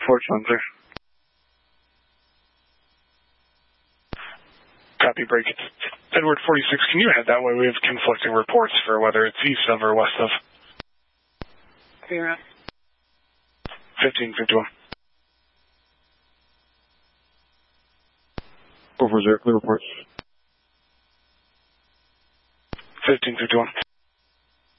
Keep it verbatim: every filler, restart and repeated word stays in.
Fortune, clear. Copy, break it. Edward forty-six, can you head that way? We have conflicting reports for whether it's east of or west of. Clear out. fifteen fifty-one. Over zero, clear reports. fifteen fifty-one.